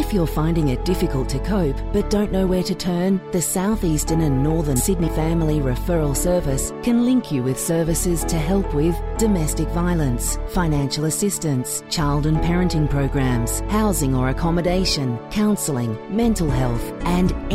If you're finding it difficult to cope but don't know where to turn, the South Eastern and Northern Sydney Family Referral Service can link you with services to help with domestic violence, financial assistance, child and parenting programs, housing or accommodation, counselling, mental health and